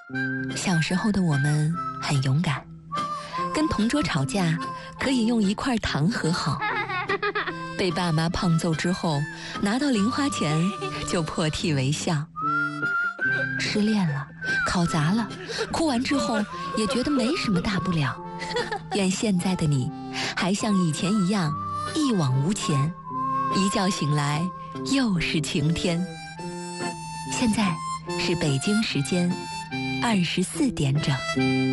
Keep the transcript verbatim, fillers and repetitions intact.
小时候的我们很勇敢，跟同桌吵架可以用一块糖和好，被爸妈胖揍之后拿到零花钱就破涕为笑，失恋了考砸了，哭完之后也觉得没什么大不了。愿现在的你还像以前一样一往无前，一觉醒来又是晴天。现在是北京时间二十四点整。